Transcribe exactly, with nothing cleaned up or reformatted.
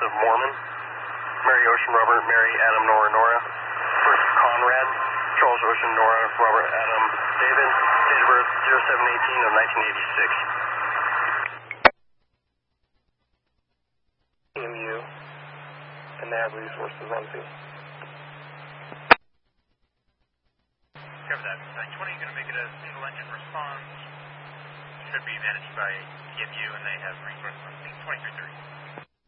of Mormon. Mary Ocean Robert, Mary Adam Nora Nora. First Conrad, Charles Ocean Nora Robert Adam David. Date of birth zero seven eighteen of nineteen eighty-six. E M U and Nav Resources on scene. Cover that. nine twenty, you're going to make it a single engine response. Should be managed by E M U and they have resources on scene twenty-three thirty.